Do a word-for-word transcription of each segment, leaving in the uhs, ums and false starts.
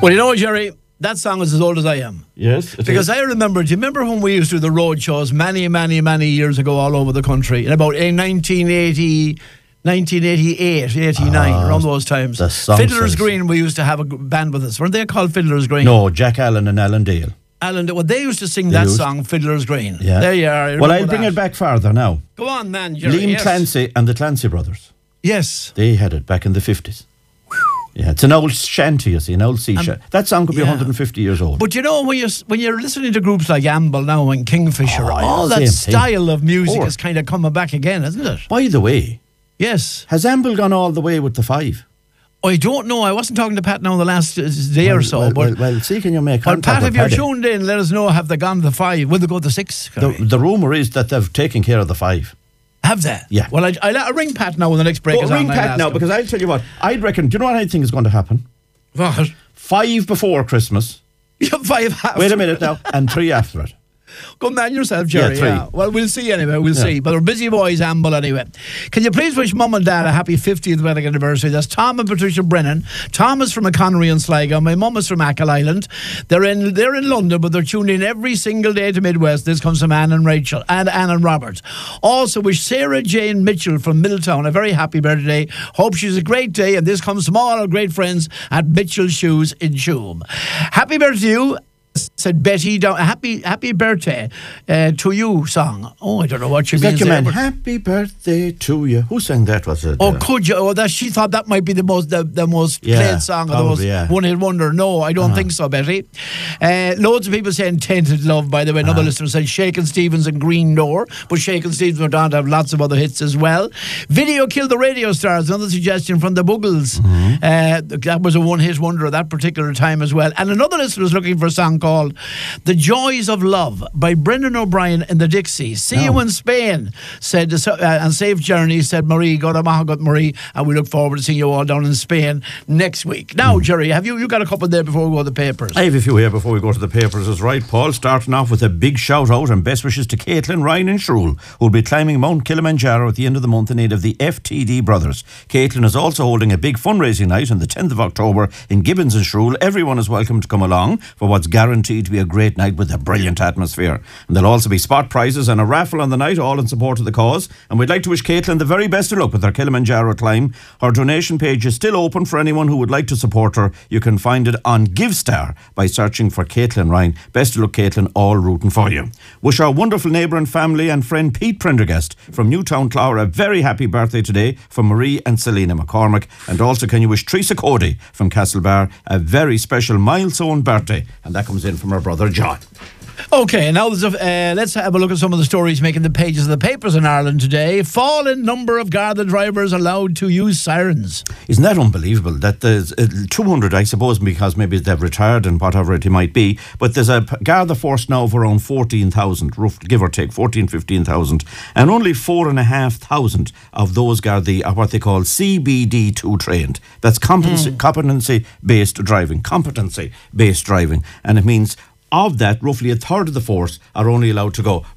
Well, you know, Jerry, that song is as old as I am. Yes. Because I remember, do you remember when we used to do the road shows many, many, many years ago all over the country? In about nineteen eighty, nineteen eighty-eight, eighty-nine, Ah, around those times. the song Fiddler's says- Green, we used to have a g- band with us. Weren't they called Fiddler's Green? No, Jack Allen and Alan Dale. Alan, well, they used to sing They that used- song, Fiddler's Green. Yeah. There you are. I Well, I'll remember bring that. it back farther now. Go on, man, Jerry. Liam yes. Clancy and the Clancy brothers. Yes. They had it back in the fifties. Yeah, it's an old shanty, you see, an old sea shanty. That song could be yeah. one hundred fifty years old. But you know, when you're, when you're listening to groups like Amble now and Kingfisher, Oh, yeah, all that same thing. style of music Or- is kind of coming back again, isn't it? By the way, Yes. has Amble gone all the way with the five? I don't know. I wasn't talking to Pat now the last uh, day or so. well, but well, well, see, can you make well, contact Pat, if with you're Paddy? tuned in, let us know. Have they gone to the five? Will they go to the six? The, the rumour is that they've taken care of the five. Have they? Yeah. Well, I, I'll, I'll ring Pat now when the next break But is ring on. I'll Pat ask now, him. because I'll tell you what, I'd reckon, do you know what I think is going to happen? What? Five before Christmas, You have five after. wait a minute now, and three after it. Go man yourself, Jerry. Yeah, three. Yeah. Well, we'll see anyway. We'll Yeah. see. But we're busy boys, Amble anyway. Can you please wish Mum and Dad a happy fiftieth wedding anniversary? That's Tom and Patricia Brennan. Tom is from Connery and Sligo. My mum is from Achill Island. They're in they're in London, but they're tuned in every single day to Midwest. This comes from Anne and Rachel and Anne and Robert. Also wish Sarah Jane Mitchell from Middletown a very happy birthday. Hope she's a great day. And this comes from all our great friends at Mitchell Shoes in Shoom. Happy birthday to you. Said Betty down. Happy happy birthday uh, to you song. Oh, I don't know what she Is means that your there, man? but- Happy birthday to you. Who sang that? Was it? Oh, uh, could you? Oh, that she thought that might be the most the, the most Yeah, played song or the most probably, yeah. one hit wonder. No, I don't think so, Betty. Uh, loads of people saying Tainted Love. By the way, another listener said Shakin' Stevens and Green Door, but Shakin' Stevens went on to have lots of other hits as well. Video Killed the Radio Stars. Another suggestion from the Buggles. Mm-hmm. Uh, that was a one hit wonder at that particular time as well. And another listener was looking for a song called The Joys of Love by Brendan O'Brien and the Dixies. See you Oh. in Spain, said uh, and safe journey, said Marie. God Mahagot Marie, and we look forward to seeing you all down in Spain next week. Now, Jerry, have you you got a couple there before we go to the papers? I have a few here before we go to the papers, is right, Paul. Starting off with a big shout out and best wishes to Caitlin, Ryan and Shruel, who will be climbing Mount Kilimanjaro at the end of the month in aid of the F T D brothers. Caitlin is also holding a big fundraising night on the tenth of October in Gibbons and Shruel. Everyone is welcome to come along for what's guaranteed to be a great night with a brilliant atmosphere. And there'll also be spot prizes and a raffle on the night, all in support of the cause. And we'd like to wish Caitlin the very best of luck with her Kilimanjaro climb. Her donation page is still open for anyone who would like to support her. You can find it on GiveStar by searching for Caitlin Ryan. Best of luck, Caitlin, all rooting for you. Wish our wonderful neighbour and family and friend Pete Prendergast from Newtown Clogher a very happy birthday today from Marie and Selena McCormick. And also can you wish Teresa Cody from Castlebar a very special milestone birthday. And that comes in from her brother John. Okay, now there's a, uh, let's have a look at some of the stories making the pages of the papers in Ireland today. Fall in number of Garda drivers allowed to use sirens. Isn't that unbelievable that there's uh, two hundred, I suppose, because maybe they've retired and whatever it might be, but there's a Garda force now of around fourteen thousand, rough, give or take fourteen, fifteen thousand, and only four and a half thousand of those Gardaí are what they call C B D two trained. That's competency, Mm. competency-based driving, competency-based driving, and it means of that, roughly a third of the force are only allowed to go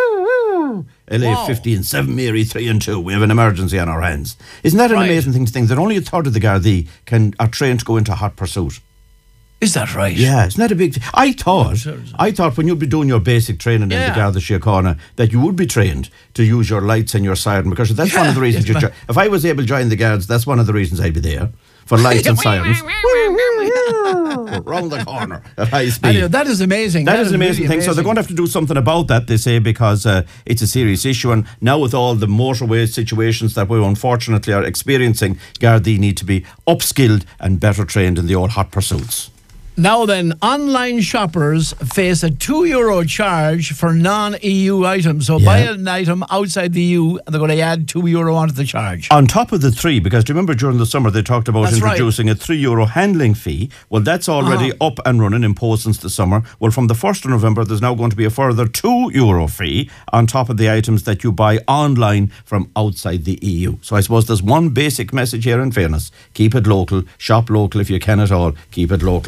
L A Wow. fifteen, seven Mary, three and two. We have an emergency on our hands. Isn't that an Right. amazing thing to think that only a third of the Gardaí can are trained to go into hot pursuit? Is that right? Yeah, isn't that a big thing? I thought, I thought when you'd be doing your basic training in Yeah. the Garda Síochána that you would be trained to use your lights and your siren, because that's one of the Yeah, reasons yes, you. ma- Jo- if I was able to join the Guards, that's one of the reasons I'd be there for lights and sirens. Round the corner at high speed. Anyway, that is amazing. That is an amazing really thing. So they're amazing. going to have to do something about that, they say, because uh, it's a serious issue. And now with all the motorway situations that we unfortunately are experiencing, Gardaí need to be upskilled and better trained in the old hot pursuits. Now then, online shoppers face a two euro charge for non-E U items. So Yeah. buy an item outside the E U and they're going to add two euro onto the charge. On top of the three, because do you remember during the summer they talked about That's right. introducing a three euro handling fee? Well, that's already Uh-huh. up and running, imposed since the summer. Well, from the first of November, there's now going to be a further two euro fee on top of the items that you buy online from outside the E U. So I suppose there's one basic message here in fairness. Keep it local, shop local if you can at all, keep it local.